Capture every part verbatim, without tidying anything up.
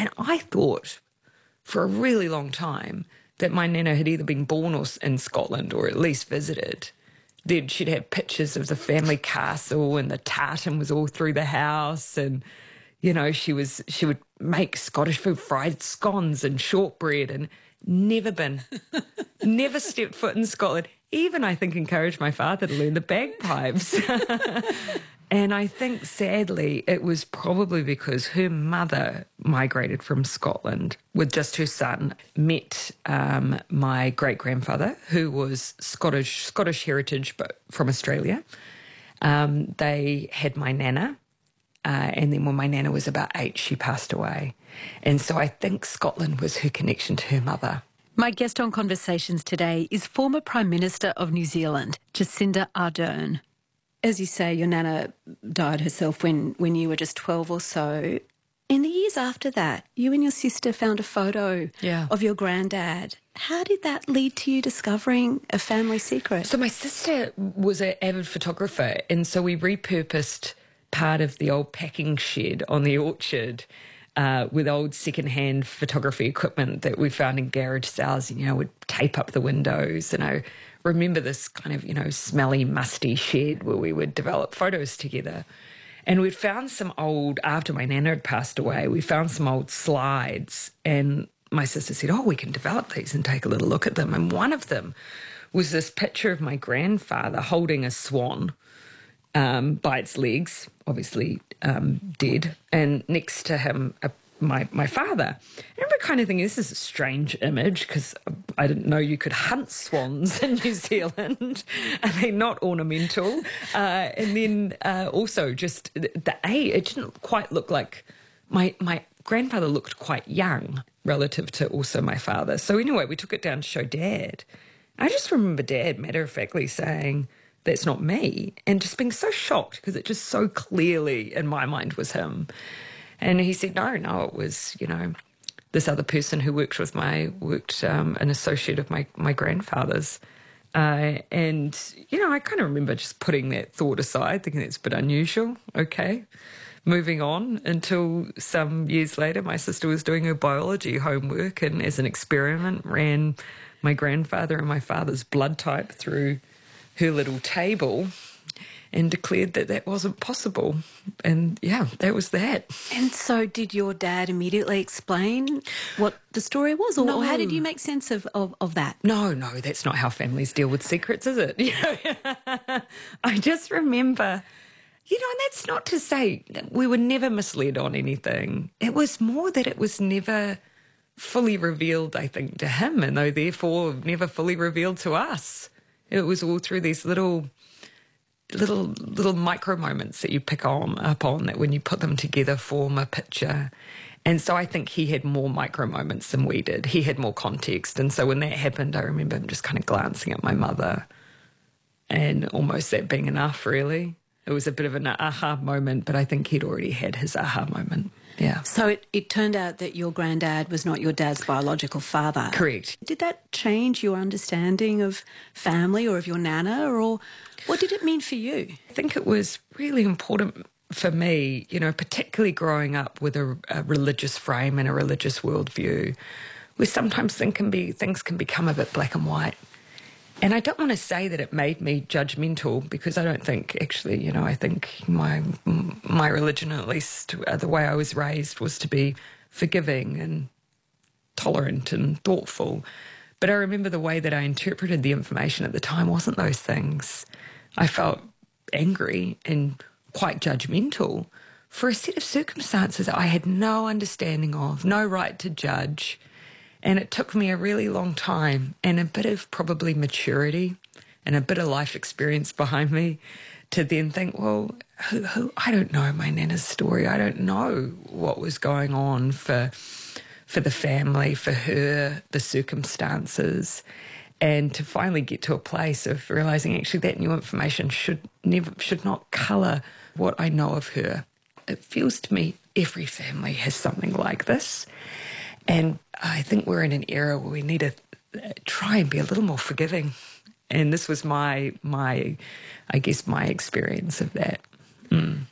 And I thought for a really long time that my nana had either been born or in Scotland or at least visited. Then she'd have pictures of the family castle and the tartan was all through the house, and you know she was she would make Scottish food, fried scones and shortbread, and never been, never stepped foot in Scotland. Even I think encouraged my father to learn the bagpipes. And I think, sadly, it was probably because her mother migrated from Scotland with just her son, met um, my great-grandfather, who was Scottish Scottish heritage but from Australia. Um, they had my nana, uh, and then when my nana was about eight, she passed away. And so I think Scotland was her connection to her mother. My guest on Conversations today is former Prime Minister of New Zealand, Jacinda Ardern. As you say, your nana died herself when, when you were just twelve or so. In the years after that, you and your sister found a photo yeah. of your granddad. How did that lead to you discovering a family secret? So my sister was an avid photographer, and so we repurposed part of the old packing shed on the orchard uh, with old second-hand photography equipment that we found in garage sales. You know, we'd tape up the windows, and I remember this kind of, you know, smelly, musty shed where we would develop photos together. And we'd found some old, after my nana had passed away, we found some old slides, and my sister said, oh, we can develop these and take a little look at them. And one of them was this picture of my grandfather holding a swan um, by its legs, obviously um, dead, and next to him a My, my father. I remember kind of thinking, this is a strange image because I didn't know you could hunt swans in New Zealand. Are they not ornamental? Uh, and then uh, also just the, the age, it didn't quite look like, my, my grandfather looked quite young relative to also my father. So anyway, we took it down to show Dad. I just remember Dad matter-of-factly saying, that's not me, and just being so shocked because it just so clearly in my mind was him. And he said, no, no, it was, you know, this other person who worked with my, worked um, an associate of my, my grandfather's. Uh, and, you know, I kind of remember just putting that thought aside, thinking it's a bit unusual, okay. Moving on until some years later, my sister was doing her biology homework and as an experiment ran my grandfather and my father's blood type through her little table and declared that that wasn't possible. And, yeah, that was that. And so did your dad immediately explain what the story was? Or, no. or how did you make sense of, of, of that? No, no, that's not how families deal with secrets, is it? You know, I just remember, you know, and that's not to say that we were never misled on anything. It was more that it was never fully revealed, I think, to him, and though therefore never fully revealed to us. It was all through these little... little little micro moments that you pick on up on that when you put them together form a picture. And so I think he had more micro moments than we did. He had more context. And so when that happened, I remember him just kind of glancing at my mother and almost that being enough, really. It was a bit of an aha moment, but I think he'd already had his aha moment. Yeah. So it, it turned out that your granddad was not your dad's biological father. Correct. Did that change your understanding of family or of your nana, or what did it mean for you? I think it was really important for me, you know, particularly growing up with a, a religious frame and a religious worldview, where sometimes things can be things can become a bit black and white. And I don't want to say that it made me judgmental, because I don't think, actually, you know, I think my my religion, at least uh, the way I was raised, was to be forgiving and tolerant and thoughtful. But I remember the way that I interpreted the information at the time wasn't those things. I felt angry and quite judgmental for a set of circumstances I had no understanding of, no right to judge. And it took me a really long time and a bit of probably maturity and a bit of life experience behind me to then think, well, who, who, I don't know my nana's story. I don't know what was going on for, for the family, for her, the circumstances. And to finally get to a place of realising actually that new information should never, should not colour what I know of her. It feels to me every family has something like this. And I think we're in an era where we need to try and be a little more forgiving. And this was my, my I guess, my experience of that. Mm.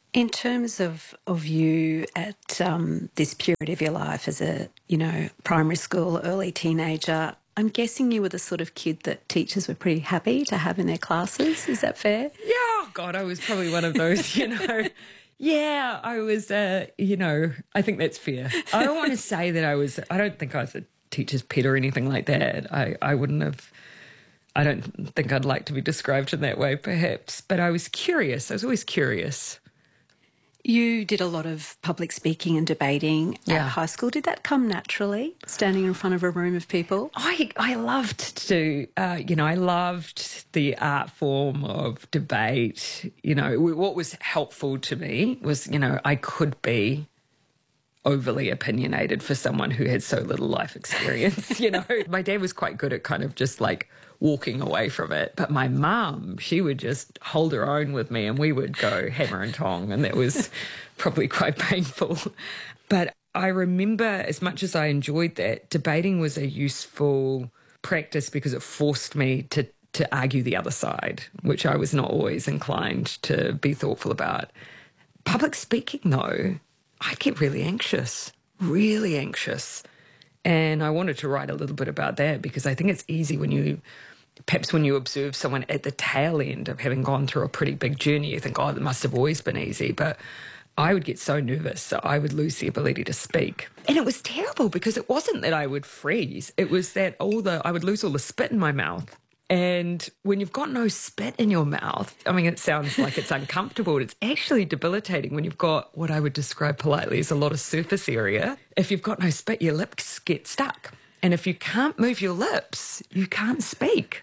In terms of, of you at um, this period of your life as a, you know, primary school, early teenager, I'm guessing you were the sort of kid that teachers were pretty happy to have in their classes. Is that fair? Yeah, oh God, I was probably one of those, you know. Yeah, I was, uh, you know, I think that's fair. I don't want to say that I was, I don't think I was a teacher's pet or anything like that. I, I wouldn't have, I don't think I'd like to be described in that way, perhaps. But I was curious. I was always curious. You did a lot of public speaking and debating Yeah. at high school. Did that come naturally, standing in front of a room of people? I I loved to, uh, you know, I loved the art form of debate. You know, what was helpful to me was, you know, I could be overly opinionated for someone who had so little life experience. You know, my dad was quite good at kind of just like walking away from it. But my mum, she would just hold her own with me and we would go hammer and tong. And that was probably quite painful. But I remember, as much as I enjoyed that, debating was a useful practice because it forced me to, to argue the other side, which I was not always inclined to be thoughtful about. Public speaking, though, I'd get really anxious, really anxious. And I wanted to write a little bit about that because I think it's easy when you, perhaps when you observe someone at the tail end of having gone through a pretty big journey, you think, oh, it must have always been easy. But I would get so nervous that I would lose the ability to speak. And it was terrible because it wasn't that I would freeze. It was that all the, I would lose all the spit in my mouth. And when you've got no spit in your mouth, I mean, it sounds like it's uncomfortable, but it's actually debilitating when you've got what I would describe politely as a lot of surface area. If you've got no spit, your lips get stuck. And if you can't move your lips, you can't speak.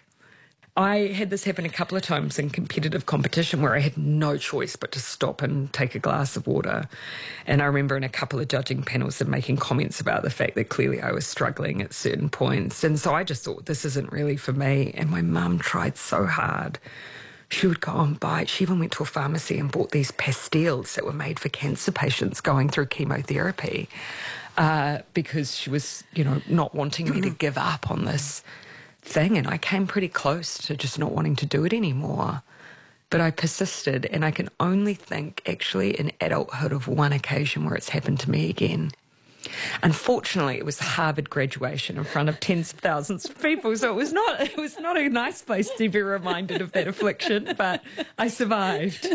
I had this happen a couple of times in competitive competition where I had no choice but to stop and take a glass of water. And I remember in a couple of judging panels them making comments about the fact that clearly I was struggling at certain points. And so I just thought, this isn't really for me. And my mum tried so hard. She would go and buy, she even went to a pharmacy and bought these pastilles that were made for cancer patients going through chemotherapy uh, because she was, you know, not wanting me to give up on this thing. And I came pretty close to just not wanting to do it anymore. But I persisted, and I can only think actually in adulthood of one occasion where it's happened to me again. Unfortunately, it was the Harvard graduation in front of tens of thousands of people, so it was not it was not a nice place to be reminded of that affliction, but I survived.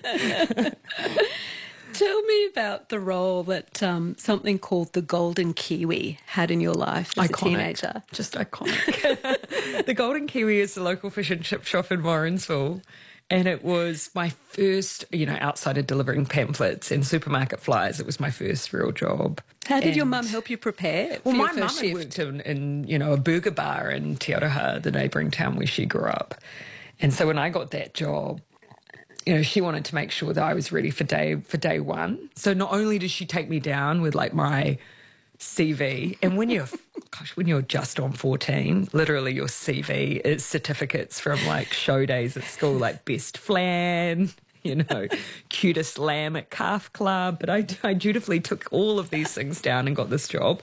Tell me about the role that um, something called the Golden Kiwi had in your life as Iconic. a teenager. Just iconic. The Golden Kiwi is the local fish and chip shop in Morrinsville. And it was my first, you know, outside of delivering pamphlets and supermarket flyers, it was my first real job. How did and, your mum help you prepare for well, your my mum first had shift? worked in, in, you know, a burger bar in Te Aroha, the neighbouring town where she grew up. And so when I got that job, you know, she wanted to make sure that I was ready for day for day one. So not only did she take me down with like my C V, and when you're, gosh, when you're just on fourteen, literally your C V is certificates from like show days at school, like best flan, you know, cutest lamb at calf club. But I, I dutifully took all of these things down and got this job.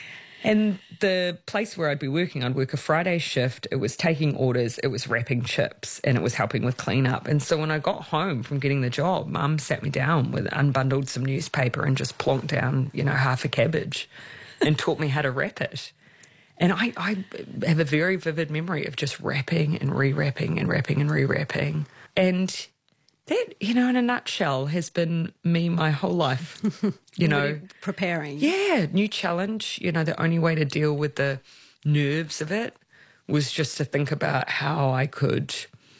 And the place where I'd be working, I'd work a Friday shift. It was taking orders, it was wrapping chips, and it was helping with cleanup. And so when I got home from getting the job, Mum sat me down with unbundled some newspaper and just plonked down, you know, half a cabbage and taught me how to wrap it. And I, I have a very vivid memory of just wrapping and re-wrapping and wrapping and re-wrapping. And that, you know, in a nutshell, has been me my whole life, you know. Really preparing. Yeah, new challenge. You know, the only way to deal with the nerves of it was just to think about how I could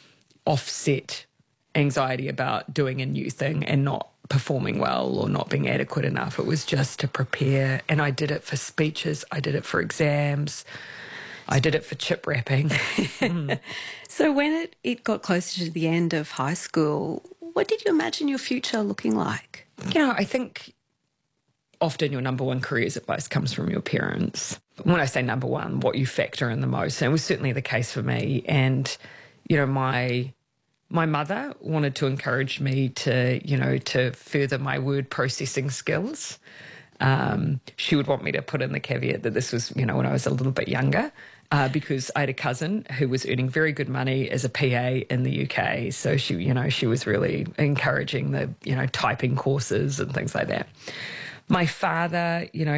offset anxiety about doing a new thing and not performing well or not being adequate enough. It was just to prepare. And I did it for speeches. I did it for exams. I did it for chip wrapping. mm. So when it, it got closer to the end of high school, what did you imagine your future looking like? You know, I think often your number one careers advice comes from your parents. When I say number one, what you factor in the most, and it was certainly the case for me. And, you know, my my mother wanted to encourage me to, you know, to further my word processing skills. Um, she would want me to put in the caveat that this was, you know, when I was a little bit younger. uh, because I had a cousin who was earning very good money as a P A in the U K. So she, you know, she was really encouraging the, you know, typing courses and things like that. My father, you know,